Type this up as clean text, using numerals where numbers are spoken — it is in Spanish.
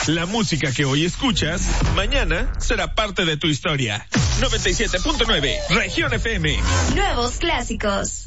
La música que hoy escuchas, mañana será parte de tu historia. 97.9, Región FM. Nuevos clásicos.